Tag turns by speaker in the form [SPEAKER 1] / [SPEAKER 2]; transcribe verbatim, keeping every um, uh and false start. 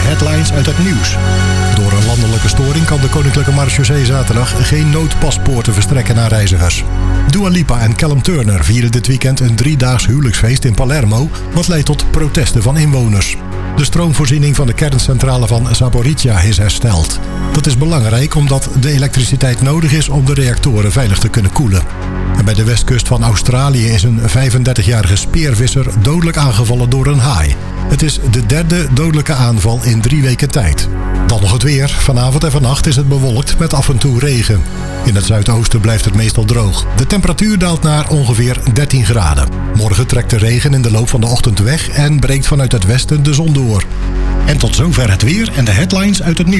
[SPEAKER 1] headlines uit het nieuws. Door een landelijke storing kan de Koninklijke Marechaussee zaterdag geen noodpaspoorten verstrekken naar reizigers. Dua Lipa en Callum Turner vieren dit weekend een driedaags huwelijksfeest in Palermo, wat leidt tot protesten van inwoners. De stroomvoorziening van de kerncentrale van Zaporizhzhia is hersteld. Dat is belangrijk omdat de elektriciteit nodig is om de reactoren veilig te kunnen koelen. En bij de westkust van Australië is een vijfendertigjarige speervisser dodelijk aangevallen door een haai. Het is de derde dodelijke aanval in drie weken tijd. Dan nog het weer. Vanavond en vannacht is het bewolkt met af en toe regen. In het zuidoosten blijft het meestal droog. De temperatuur daalt naar ongeveer dertien graden. Morgen trekt de regen in de loop van de ochtend weg en breekt vanuit het westen de zon door. En tot zover het weer en de headlines uit het nieuws.